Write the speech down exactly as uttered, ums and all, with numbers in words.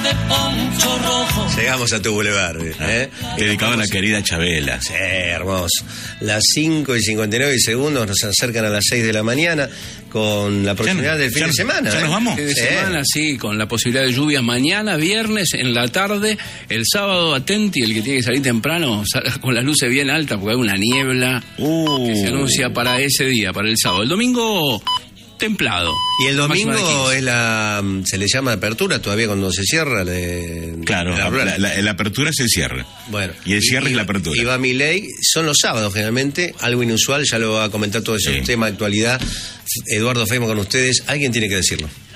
de poncho rojo. Llegamos a tu boulevard, ¿eh? Ah, dedicado a la querida Chabela. Sí, hermoso. Las cinco y cincuenta y nueve segundos nos acercan a las seis de la mañana con la proximidad Ya, del fin ya, de semana. ¿Ya ¿eh? nos vamos? Fin de Sí. semana, sí, con la posibilidad de lluvias mañana, viernes, en la tarde, el sábado, atenti, el que tiene que salir temprano, salga con las luces bien altas, porque hay una niebla Uh. que se anuncia para ese día, para el sábado. El domingo, templado. Y el Máxima de domingo quince. es la, se le llama apertura todavía cuando se cierra. De, Claro, de la la, rural. la- la apertura es el cierre. Bueno, Y el cierre y- es la apertura. Y va Milei, son los sábados generalmente, algo inusual, ya lo va a comentar todo ese Sí. tema de actualidad. Eduardo Feynman con ustedes, alguien tiene que decirlo.